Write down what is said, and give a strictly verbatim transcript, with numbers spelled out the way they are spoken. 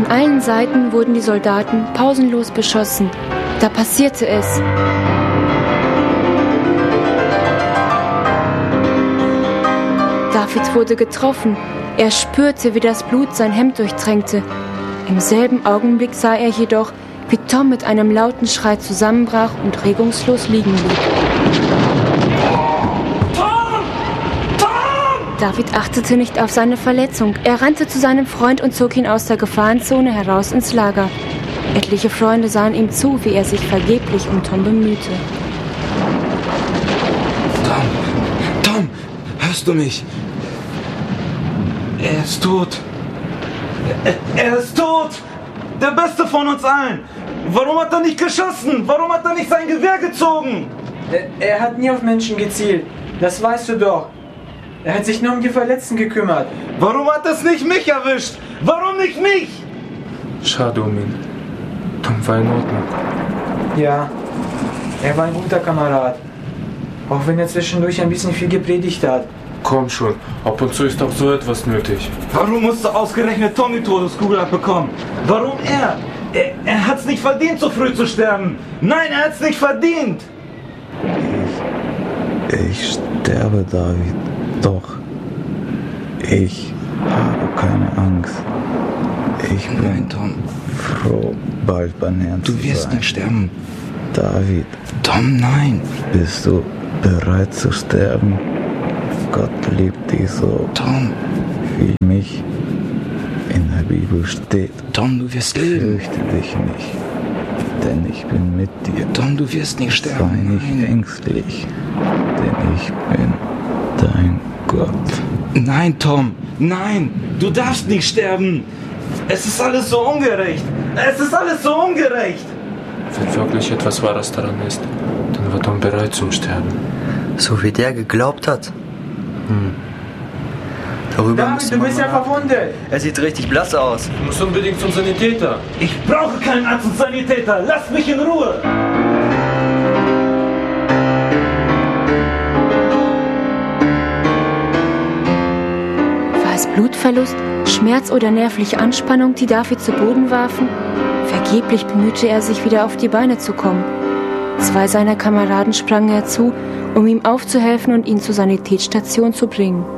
allen Seiten wurden die Soldaten pausenlos beschossen. Da passierte es. David wurde getroffen. Er spürte, wie das Blut sein Hemd durchtränkte. Im selben Augenblick sah er jedoch, wie Tom mit einem lauten Schrei zusammenbrach und regungslos liegen blieb. Tom! Tom! David achtete nicht auf seine Verletzung. Er rannte zu seinem Freund und zog ihn aus der Gefahrenzone heraus ins Lager. Etliche Freunde sahen ihm zu, wie er sich vergeblich um Tom bemühte. Tom! Tom! Hörst du mich? Er ist tot. Er, er ist tot! Der Beste von uns allen! Warum hat er nicht geschossen? Warum hat er nicht sein Gewehr gezogen? Er, er hat nie auf Menschen gezielt. Das weißt du doch. Er hat sich nur um die Verletzten gekümmert. Warum hat es nicht mich erwischt? Warum nicht mich? Schade um ihn. Tom war in Ordnung. Ja, er war ein guter Kamerad. Auch wenn er zwischendurch ein bisschen viel gepredigt hat. Komm schon, ab und zu ist auch so etwas nötig. Warum musste ausgerechnet Tom die Todeskugel abbekommen? Warum er? Er, er hat's nicht verdient, so früh zu sterben. Nein, er hat's nicht verdient. Ich, ich sterbe, David. Doch. Ich habe keine Angst. Ich bin Nein, Tom. froh, bald bei Herrn zu sein. Du wirst nicht sterben. David. Tom, nein. Bist du bereit zu sterben? Gott liebt dich so, Tom, wie mich in der Bibel steht. Tom, du wirst leben. Fürchte dich nicht, denn ich bin mit dir. Tom, du wirst nicht sterben. Sei nicht Nein. ängstlich, denn ich bin dein Gott. Nein, Tom, nein, du darfst nicht sterben. Es ist alles so ungerecht. Es ist alles so ungerecht. Wenn wirklich etwas Wahres daran ist, dann war Tom bereit zum Sterben. So wie der geglaubt hat. Hm. Darüber David, du bist ja verwundet. Er sieht richtig blass aus. Du musst unbedingt zum Sanitäter. Ich brauche keinen Arzt und Sanitäter. Lasst mich in Ruhe. War es Blutverlust, Schmerz oder nervliche Anspannung, die David zu Boden warfen? Vergeblich bemühte er sich, wieder auf die Beine zu kommen. Zwei seiner Kameraden sprangen herzu, um ihm aufzuhelfen und ihn zur Sanitätsstation zu bringen.